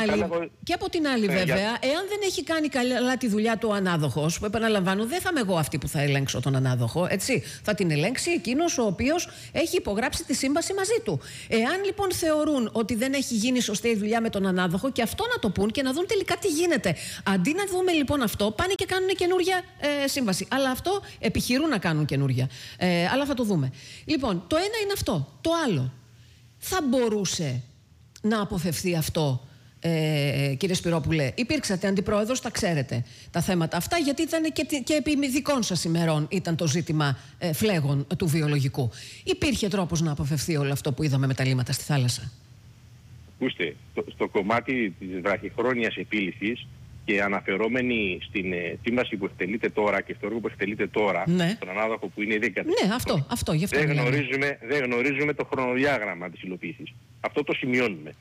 από την άλλη βέβαια, εάν δεν έχει κάνει καλά τη δουλειά του ο ανάδοχος, που επαναλαμβάνω δεν θα είμαι εγώ αυτή που θα ελέγξω τον ανάδοχο, έτσι, θα την ελέγξει εκείνος ο οποίος έχει υπογράψει τη σύμβαση μαζί του. Εάν λοιπόν θεωρούν ότι δεν έχει γίνει σωστή η δουλειά με τον ανάδοχο, και αυτό να το πούν και να δουν τελικά τι γίνεται. Αντί να δούμε λοιπόν αυτό, πάνε και κάνουν καινούρια σύμβαση. Αλλά αυτό επιχειρούν να κάνουν καινούρια. Αλλά θα το δούμε. Λοιπόν, το ένα είναι αυτό. Το άλλο, θα μπορούσε να αποφευθεί αυτό κύριε Σπυρόπουλε, υπήρξατε αντιπρόεδρος, τα ξέρετε τα θέματα αυτά, γιατί ήταν και επί δικών σας ημερών ήταν το ζήτημα φλέγων του βιολογικού. Υπήρχε τρόπος να αποφευθεί όλο αυτό που είδαμε με τα λίμματα στη θάλασσα? Ακούστε, στο κομμάτι της βραχυχρόνιας επίλυσης και αναφερόμενοι στην σύμβαση που εκτελείται τώρα και στο έργο που εκτελείται τώρα, ναι, στον ανάδοχο που είναι ήδη ναι, αυτό γι' αυτό δεν γνωρίζουμε το χρονοδιάγραμμα της υλοποίησης. Αυτό το σημειώνουμε.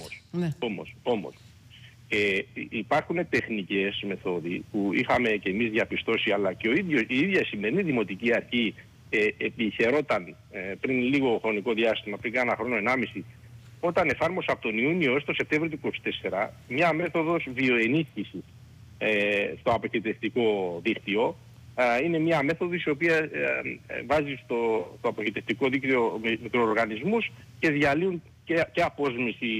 Όμως, υπάρχουν τεχνικές μεθόδοι που είχαμε και εμείς διαπιστώσει, αλλά και η ίδια σημερινή Δημοτική Αρχή επιχαιρόταν πριν λίγο χρονικό διάστημα, πριν κάνα χρόνο, 1,5, όταν εφάρμοσε από τον Ιούνιο έως τον Σεπτέμβριο του 2024 μια μέθοδος βιοενίσχυσης στο αποχετευτικό δίκτυο. Είναι μια μέθοδος η οποία βάζει στο αποχετευτικό δίκτυο μικροοργανισμούς και διαλύουν και απόσμηση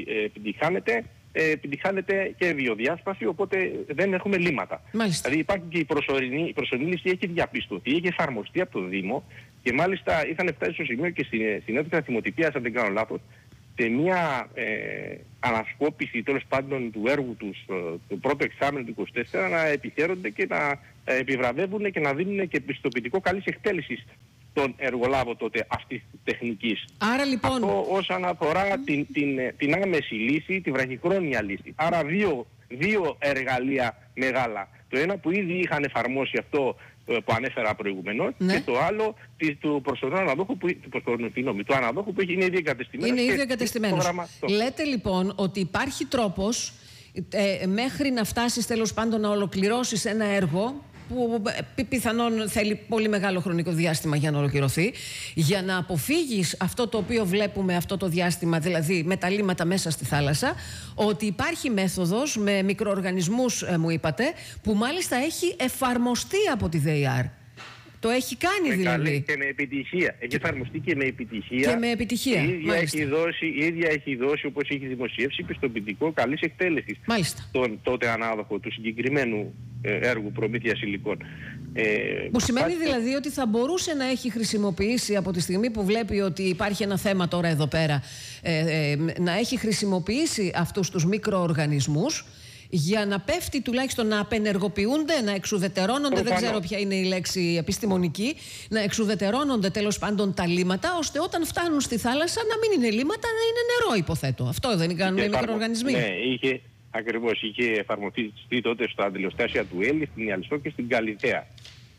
επιτυχάνεται και βιοδιάσπαση, οπότε δεν έχουμε λίμματα. Μάλιστα. Δηλαδή υπάρχει και η προσωρινή λύση, έχει διαπιστωθεί, έχει εφαρμοστεί από το Δήμο και μάλιστα είχαν φτάσει στο σημείο και στην αίθουσα θυμοτυπίας, αν δεν κάνω λάθος, σε μια ανασκόπηση τέλος πάντων του έργου τους το πρώτο εξάμηνο του 2024 να επιχαίρονται και να επιβραβεύουν και να δίνουν και πιστοποιητικό καλής εκτέλεσης τον εργολάβο τότε αυτής της τεχνικής. Άρα λοιπόν... Αυτό όσον αφορά την άμεση λύση, τη βραχυχρόνια λύση. Άρα δύο εργαλεία μεγάλα. Το ένα που ήδη είχαν εφαρμόσει αυτό που ανέφερα προηγουμένως, ναι, και το άλλο του προσωρινού αναδόχου που είναι ήδη εγκατεστημένος. Είναι ήδη εγκατεστημένος. Λέτε λοιπόν ότι υπάρχει τρόπος μέχρι να φτάσεις τέλος πάντων να ολοκληρώσεις ένα έργο που πιθανόν θέλει πολύ μεγάλο χρονικό διάστημα για να ολοκληρωθεί, για να αποφύγεις αυτό το οποίο βλέπουμε αυτό το διάστημα, δηλαδή με τα λίμματα μέσα στη θάλασσα, ότι υπάρχει μέθοδος με μικροοργανισμούς, μου είπατε, που μάλιστα έχει εφαρμοστεί από τη ΔΕΙΑΡ. Το έχει κάνει δηλαδή. Και με επιτυχία. Έχει εφαρμοστεί και με επιτυχία. Και με επιτυχία. Η ίδια έχει δώσει, όπως έχει δημοσιεύσει, πιστοποιητικό καλής εκτέλεσης. Μάλιστα. Τον τότε ανάδοχο του συγκεκριμένου έργου προμήθειας υλικών. Που σημαίνει δηλαδή ότι θα μπορούσε να έχει χρησιμοποιήσει από τη στιγμή που βλέπει ότι υπάρχει ένα θέμα τώρα εδώ πέρα, να έχει χρησιμοποιήσει αυτούς τους μικροοργανισμούς για να πέφτει τουλάχιστον, να απενεργοποιούνται, να εξουδετερώνονται, δεν ξέρω ποια είναι η λέξη επιστημονική, να εξουδετερώνονται τέλος πάντων τα λίμματα, ώστε όταν φτάνουν στη θάλασσα να μην είναι λίμματα, να είναι νερό, υποθέτω. Αυτό δεν κάνουν οι μικροοργανισμοί? Ναι, ακριβώς, είχε εφαρμοστεί τότε στα αντιλιοστάσια του Έλλη, στην Ιαλισσό και στην Καλυθέα.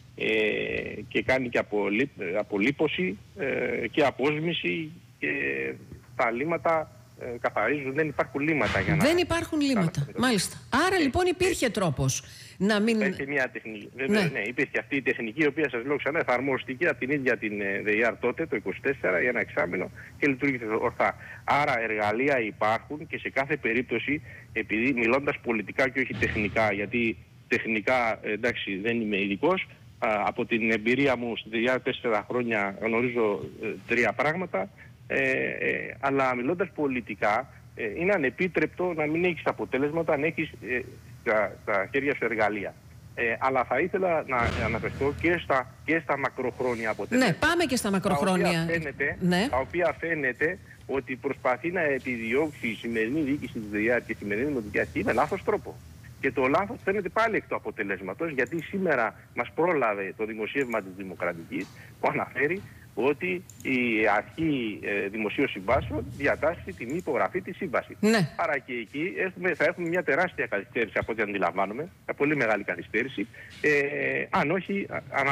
Και κάνει και απολίπωση και απόσμηση και τα λίμματα καθαρίζουν, δεν υπάρχουν λίμματα για να... Δεν υπάρχουν λίμματα, μάλιστα. Άρα λοιπόν υπήρχε τρόπος να μην... Υπήρχε μια τεχνική. Ναι, υπήρχε αυτή η τεχνική, η οποία σας λέω ξανά εφαρμόστηκε από την ίδια την ΔΕΙΑΡ τότε, το 24, για ένα εξάμηνο και λειτουργήσε ορθά. Άρα εργαλεία υπάρχουν και σε κάθε περίπτωση, επειδή μιλώντας πολιτικά και όχι τεχνικά, γιατί τεχνικά εντάξει δεν είμαι ειδικός, από την εμπειρία μου στη ΔΕΙΑΡ 4 χρόνια γνωρίζω 3 πράγματα. Αλλά μιλώντας πολιτικά, είναι ανεπίτρεπτο να μην έχεις αποτέλεσματα αν έχεις στα χέρια σου εργαλεία. Αλλά θα ήθελα να αναφερθώ και στα μακροχρόνια αποτέλεσματα. Ναι, πάμε και στα μακροχρόνια. Τα οποία φαίνεται ότι προσπαθεί να επιδιώξει η σημερινή διοίκηση της ΔΕΙΑΡ και η σημερινή Δημοτική Αρχή με λάθος τρόπο. Και το λάθος φαίνεται πάλι εκ του αποτελέσματος, γιατί σήμερα μας πρόλαβε το δημοσίευμα της Δημοκρατικής που αναφέρει ότι η αρχή δημοσίων συμβάσεων διατάσσει τη μη υπογραφή της σύμβασης. Ναι. Άρα και εκεί θα έχουμε μια τεράστια καθυστέρηση από ό,τι αντιλαμβάνομαι, μια πολύ μεγάλη καθυστέρηση, αν όχι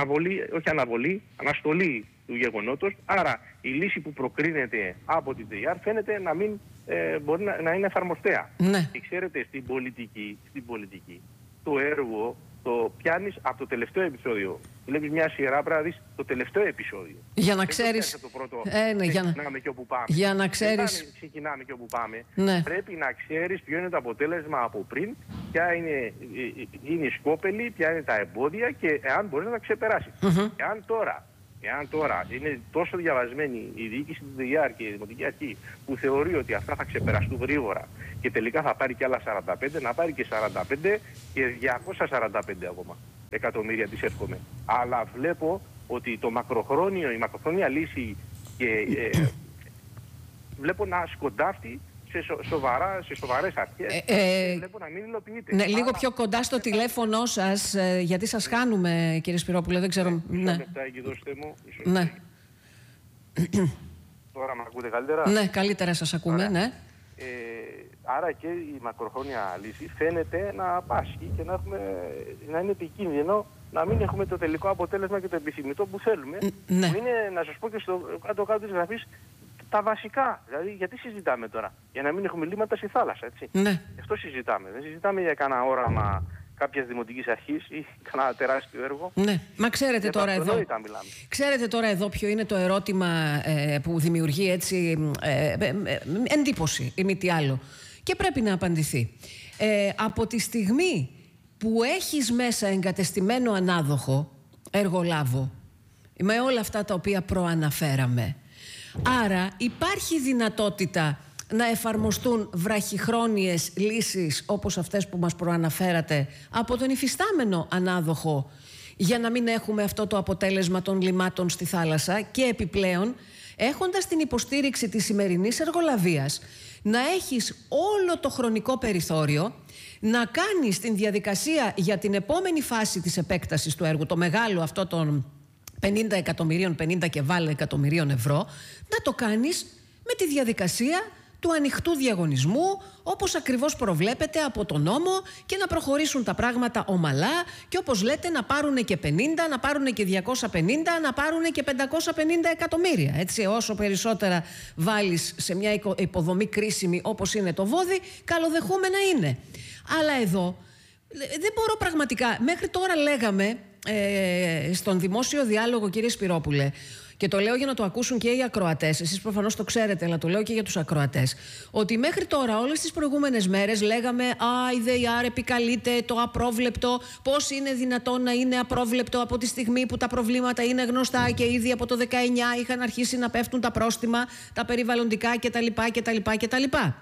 αναστολή του γεγονότος. Άρα η λύση που προκρίνεται από την ΔΕΙΑΡ φαίνεται να μην μπορεί να είναι εφαρμοστέα. Ναι. Και ξέρετε, στην πολιτική το έργο το πιάνεις από το τελευταίο επεισόδιο. Βλέπεις μια σειρά, πρέπει να δεις το τελευταίο επεισόδιο. Για να ξέρεις... Το πρώτο, ξεκινάμε και όπου πάμε. Για να ξέρεις... ξεκινάμε και όπου πάμε. Ναι. Πρέπει να ξέρεις ποιο είναι το αποτέλεσμα από πριν, ποια είναι η σκόπελη, ποια είναι τα εμπόδια και εάν μπορείς να τα ξεπεράσεις. Εάν τώρα είναι τόσο διαβασμένη η διοίκηση της ΔΕΙΑΡ και η Δημοτική Αρχή που θεωρεί ότι αυτά θα ξεπεραστούν γρήγορα και τελικά θα πάρει και άλλα 45, να πάρει και 45 και 245 ακόμα εκατομμύρια, της εύχομαι. Αλλά βλέπω ότι η μακροχρόνια λύση και βλέπω να σκοντάφτει σε σοβαρές αρχές. Βλέπω να μην υλοποιείται. Ναι, λίγο πιο κοντά στο τηλέφωνο σας, γιατί σας χάνουμε, κύριε Σπυρόπουλε, δεν ξέρω. Μισό λεπτάκι, δώστε μου. Ναι. Τώρα με ακούτε καλύτερα? Ναι, καλύτερα σας ακούμε, ναι. Άρα και η μακροχρόνια λύση φαίνεται να πάσχει και να είναι επικίνδυνο να μην έχουμε το τελικό αποτέλεσμα και το επιθυμητό που θέλουμε. Ναι. Που είναι, να σας πω και στο κάτω-κάτω της γραφής, τα βασικά. Δηλαδή, γιατί συζητάμε τώρα? Για να μην έχουμε λίμματα στη θάλασσα, έτσι. Ναι. Αυτό συζητάμε. Δεν συζητάμε για κανένα όραμα κάποιας δημοτικής αρχής ή κανένα τεράστιο έργο. Ναι, μα ξέρετε τώρα εδώ. Ξέρετε τώρα εδώ ποιο είναι το ερώτημα που δημιουργεί έτσι εντύπωση ή μη τι άλλο. Και πρέπει να απαντηθεί. Από τη στιγμή που έχεις μέσα εγκατεστημένο ανάδοχο, εργολάβο, με όλα αυτά τα οποία προαναφέραμε, άρα υπάρχει δυνατότητα να εφαρμοστούν βραχυχρόνιες λύσεις όπως αυτές που μας προαναφέρατε από τον υφιστάμενο ανάδοχο, για να μην έχουμε αυτό το αποτέλεσμα των λιμάτων στη θάλασσα, και επιπλέον έχοντας την υποστήριξη της σημερινής εργολαβίας να έχεις όλο το χρονικό περιθώριο να κάνεις την διαδικασία για την επόμενη φάση της επέκτασης του έργου, το μεγάλο αυτό των 50 εκατομμυρίων, 50 και βάλε εκατομμυρίων ευρώ, να το κάνεις με τη διαδικασία του ανοιχτού διαγωνισμού, όπως ακριβώς προβλέπεται από τον νόμο, και να προχωρήσουν τα πράγματα ομαλά και όπως λέτε να πάρουν και 50, να πάρουν και 250, να πάρουν και 550 εκατομμύρια. Έτσι, όσο περισσότερα βάλεις σε μια υποδομή κρίσιμη όπως είναι το Βόδι, καλοδεχούμενα είναι. Αλλά εδώ δεν μπορώ πραγματικά. Μέχρι τώρα λέγαμε στον δημόσιο διάλογο, κύριε Σπυρόπουλε, και το λέω για να το ακούσουν και οι ακροατές, εσείς προφανώς το ξέρετε, αλλά το λέω και για τους ακροατές, ότι μέχρι τώρα όλες τις προηγούμενες μέρες λέγαμε η ΔΕΙΑΡ επικαλείται το απρόβλεπτο, πώς είναι δυνατόν να είναι απρόβλεπτο από τη στιγμή που τα προβλήματα είναι γνωστά και ήδη από το 19 είχαν αρχίσει να πέφτουν τα πρόστιμα, τα περιβαλλοντικά κτλ.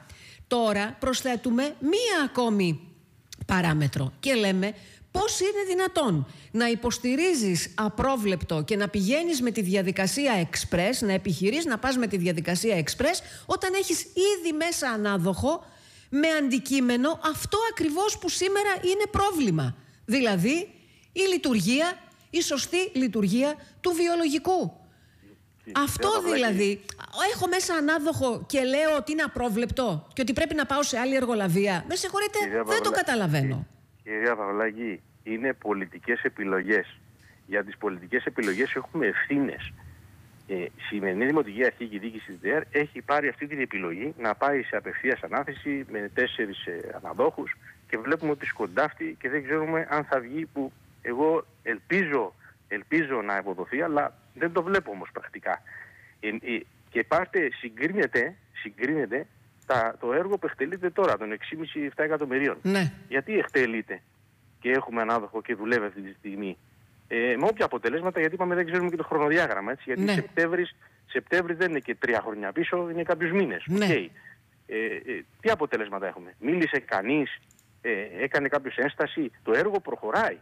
Τώρα προσθέτουμε μία ακόμη παράμετρο και λέμε πώς είναι δυνατόν να υποστηρίζεις απρόβλεπτο και να πηγαίνεις με τη διαδικασία express, να επιχειρείς να πας με τη διαδικασία express, όταν έχεις ήδη μέσα ανάδοχο με αντικείμενο αυτό ακριβώς που σήμερα είναι πρόβλημα. Δηλαδή η σωστή λειτουργία του βιολογικού. Αυτό δηλαδή, έχω μέσα ανάδοχο και λέω ότι είναι απρόβλεπτο και ότι πρέπει να πάω σε άλλη εργολαβία. Με συγχωρείτε, δεν το καταλαβαίνω. Κυρία Παυλάκη, είναι πολιτικές επιλογές. Για τις πολιτικές επιλογές έχουμε ευθύνες. Η σημερινή Δημοτική Αρχή και η διοίκηση της ΔΕΙΑΡ έχει πάρει αυτή την επιλογή να πάει σε απευθείας ανάθεση με 4 αναδόχους και βλέπουμε ότι σκοντάφτει και δεν ξέρουμε αν θα βγει, που εγώ ελπίζω να αποδοθεί, αλλά δεν το βλέπω όμως πρακτικά. Και συγκρίνεται το έργο που εκτελείται τώρα, των 6,5-7 εκατομμυρίων. Ναι. Γιατί εκτελείται και έχουμε ανάδοχο και δουλεύει αυτή τη στιγμή με όποια αποτελέσματα, γιατί είπαμε δεν ξέρουμε και το χρονοδιάγραμμα, έτσι, γιατί ναι. Σεπτέμβρη δεν είναι και 3 χρόνια πίσω, είναι κάποιους μήνες. Ναι. Okay. Τι αποτελέσματα έχουμε? Μίλησε κανείς, έκανε κάποιος ένσταση? Το έργο προχωράει.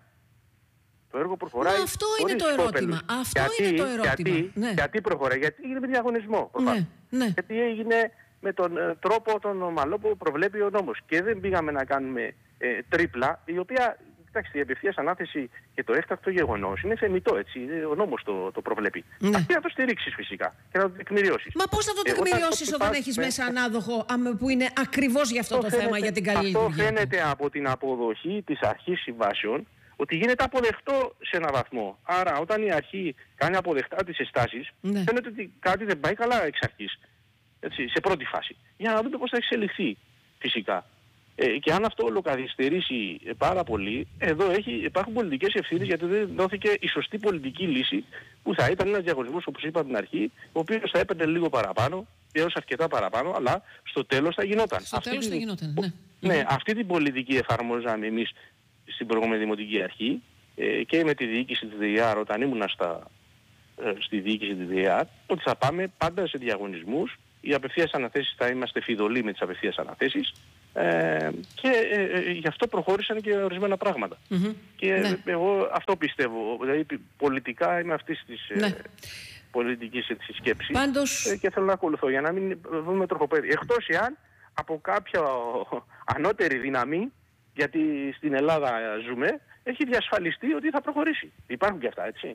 Αυτό είναι το ερώτημα. Γιατί προχωράει? Γιατί έγινε με διαγωνισμό. Ναι. Γιατί έγινε με τον τρόπο τον ομαλό που προβλέπει ο νόμος. Και δεν πήγαμε να κάνουμε τρίπλα, η οποία, κοιτάξτε, η απευθείας ανάθεση και το έκτακτο γεγονός είναι θεμιτό, έτσι. Ο νόμος το προβλέπει. Ναι. Αυτή να το στηρίξεις φυσικά και να το τεκμηριώσεις. Μα πώς θα το τεκμηριώσεις όταν έχεις μέσα ανάδοχο που είναι ακριβώς για αυτό το θέμα, για την καλή λειτουργία? Αυτό φαίνεται από την αποδοχή της αρχής συμβάσεων, ότι γίνεται αποδεκτό σε έναν βαθμό. Άρα, όταν η αρχή κάνει αποδεκτά τις εστάσεις, ναι. Φαίνεται ότι κάτι δεν πάει καλά εξ αρχής. Έτσι, σε πρώτη φάση. Για να δούμε πώς θα εξελιχθεί φυσικά. Και αν αυτό ολοκαθυστερήσει πάρα πολύ, εδώ υπάρχουν πολιτικές ευθύνες, γιατί δεν δόθηκε η σωστή πολιτική λύση, που θα ήταν ένας διαγωνισμός, όπως είπα από την αρχή, ο οποίος θα έπαιρνε λίγο παραπάνω, έως αρκετά παραπάνω, αλλά στο τέλος θα γινόταν. Ναι, αυτή την πολιτική εφαρμόζαμε εμείς στην προηγούμενη Δημοτική Αρχή και με τη διοίκηση της ΔΕΙΑΡ, όταν ήμουνα στη διοίκηση της ΔΕΙΑΡ, ότι θα πάμε πάντα σε διαγωνισμούς. Οι απευθείας αναθέσεις, θα είμαστε φιδωλοί με τις απευθείας αναθέσεις, και γι' αυτό προχώρησαν και ορισμένα πράγματα. Και ναι. Εγώ αυτό πιστεύω. Δηλαδή πολιτικά είμαι αυτής της πολιτικής σκέψης. Πάντως... και θέλω να ακολουθώ για να μην δούμε τροχοπέδι. Εκτός εάν από κάποια ανώτερη δύναμη, γιατί στην Ελλάδα ζούμε, έχει διασφαλιστεί ότι θα προχωρήσει. Υπάρχουν και αυτά, έτσι.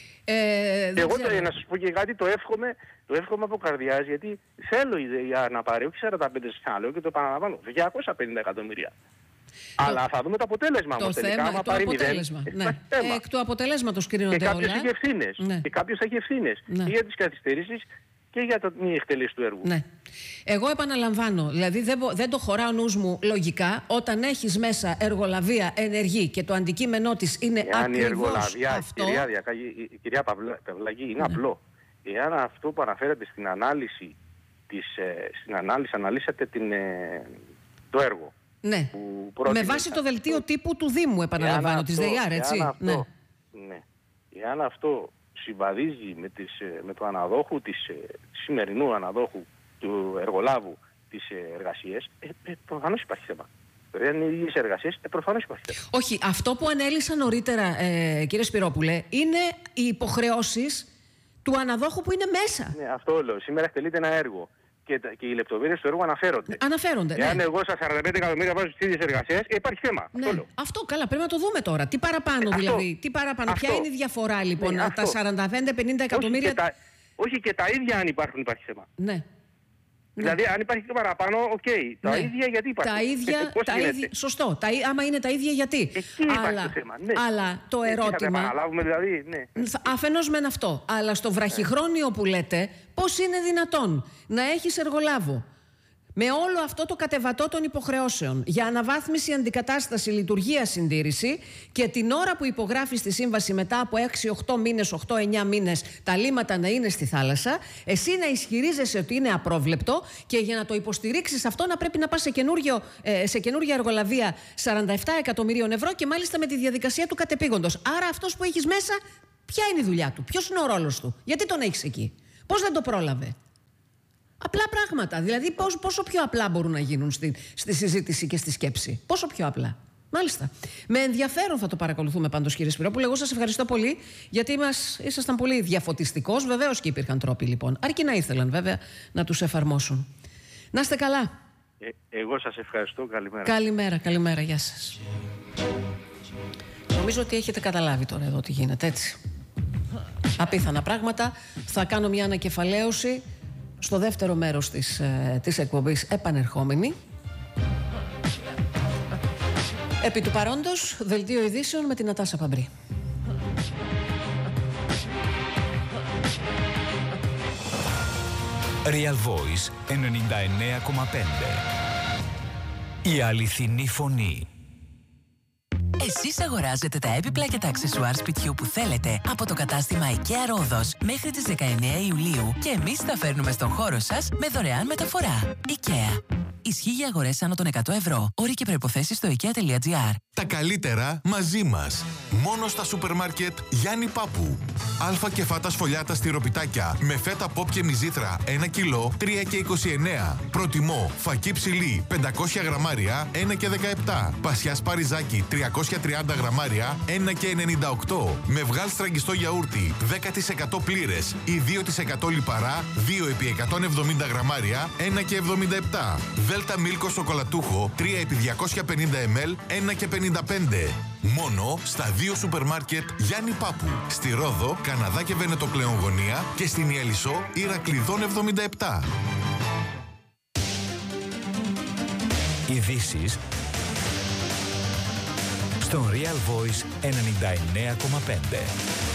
Εγώ να σας πω και κάτι, το εύχομαι από καρδιάς, γιατί θέλω η ΔΕΙΑ να πάρει όχι 45 λέω και το επαναλαμβάνω, 250 εκατομμύρια. Αλλά θα δούμε το αποτέλεσμα όμως τελικά, άμα πάρει 0. Εκ του αποτελέσματος κρίνονται όλα. Και κάποιος έχει ευθύνες. Και για τις καθυστερήσεις και για την μη εκτελέση του έργου. Ναι. Εγώ επαναλαμβάνω, δηλαδή δεν το χωρά ο νους μου λογικά όταν έχεις μέσα εργολαβία ενεργή και το αντικείμενό της είναι ακριβώς η εργολαβία, αυτό. Κυρία Παυλάκη, είναι απλό. Εάν αυτό που αναφέρεται στην ανάλυση, αναλύσατε το έργο. Ναι. Με βάση το δελτίο τύπου του Δήμου, επαναλαμβάνω, της ΔΕΙΑΡ, έτσι. Εάν αυτό συμβαδίζει με το αναδόχου σημερινού αναδόχου του εργολάβου τις εργασίες, προφανώς υπάρχει θέμα. Δεν είναι οι ίδιες εργασίες, προφανώς υπάρχει θέμα. Όχι, αυτό που ανέλησα νωρίτερα, κύριε Σπυρόπουλε, είναι οι υποχρεώσεις του αναδόχου που είναι μέσα. Ναι, αυτό λέω. Σήμερα εκτελείται ένα έργο. Και οι λεπτομέρειες του έργου αναφέρονται. Εάν εγώ στα 45 εκατομμύρια βάζω στις ίδιες εργασίες, υπάρχει θέμα. Ναι. Αυτό καλά, πρέπει να το δούμε τώρα. Τι παραπάνω δηλαδή, ποια είναι η διαφορά λοιπόν, τα 45-50 εκατομμύρια. Όχι και τα ίδια αν υπάρχει θέμα. Ναι. Δηλαδή, αν υπάρχει και παραπάνω, τα ίδια γιατί υπάρχουν. Τα ίδια, σωστό. Άμα είναι τα ίδια γιατί. Εκεί υπάρχει το θέμα. Ναι. Αλλά το ερώτημα. Θα επαναλάβουμε δηλαδή. Ναι. Αφενός μεν αυτό. Αλλά στο βραχυχρόνιο που λέτε, πώς είναι δυνατόν να έχεις εργολάβο με όλο αυτό το κατεβατό των υποχρεώσεων για αναβάθμιση, αντικατάσταση, λειτουργία, συντήρηση και την ώρα που υπογράφεις τη σύμβαση μετά από 6-8 μήνες, 8-9 μήνες τα λίμματα να είναι στη θάλασσα, εσύ να ισχυρίζεσαι ότι είναι απρόβλεπτο και για να το υποστηρίξεις αυτό να πρέπει να πας σε καινούργια εργολαβία 47 εκατομμυρίων ευρώ και μάλιστα με τη διαδικασία του κατεπήγοντος. Άρα αυτός που έχεις μέσα, ποια είναι η δουλειά του, ποιος είναι ο ρόλος του, γιατί τον έχεις εκεί, πώς δεν το πρόλαβε. Απλά πράγματα. Δηλαδή, πόσο πιο απλά μπορούν να γίνουν στη συζήτηση και στη σκέψη. Πόσο πιο απλά. Μάλιστα. Με ενδιαφέρον θα το παρακολουθούμε πάντως, κύριε Σπυρόπουλε. Εγώ σας ευχαριστώ πολύ, γιατί ήσασταν πολύ διαφωτιστικός. Βεβαίως και υπήρχαν τρόποι, λοιπόν. Αρκεί να ήθελαν, βέβαια, να τους εφαρμόσουν. Να είστε καλά. Εγώ σας ευχαριστώ. Καλημέρα. Καλημέρα. Γεια σας. Νομίζω ότι έχετε καταλάβει τώρα εδώ τι γίνεται, έτσι. Απίθανα πράγματα. Θα κάνω μια ανακεφαλαίωση στο δεύτερο μέρος της εκπομπής επανερχόμενη. Επί του παρόντος, δελτίο ειδήσεων με την Νατάσα Παμπρή. Real Voice 99,5. Η αληθινή φωνή. Εσείς αγοράζετε τα έπιπλα και τα αξεσουάρ σπιτιού που θέλετε από το κατάστημα IKEA Ρόδος μέχρι τις 19 Ιουλίου και εμείς τα φέρνουμε στον χώρο σας με δωρεάν μεταφορά. IKEA. Ισχύει για αγορές άνω των 100 ευρώ. Όροι και προϋποθέσεις στο IKEA.gr. Τα καλύτερα μαζί μας. Μόνο στα σούπερ μάρκετ Γιάννη Πάπου. Αλφα και φάτα σφολιάτα στυροπιτάκια με φέτα ποπ και μυζήθρα 1 κιλό 3,29. Προτιμώ φακί ψηλή 500 γραμμάρια 1,17. Πασιά σπαριζάκι 330 γραμμάρια 1,98. Με βγάλ στραγγιστό γιαούρτι 10% πλήρες ή 2% λιπαρά 2 επί 170 γραμμάρια 1,77. Δέλτα μίλκο σοκολατούχο 3 επί 250 ml 1,55. Μόνο στα 2 σούπερ μάρκετ Γιάννη Πάπου. Στη Ρόδο, Καναδά και Βενετοκλέον γωνία και στην Ιελισσό Ηρακλειδών 77. Ειδήσεις στον Real Voice 99,5.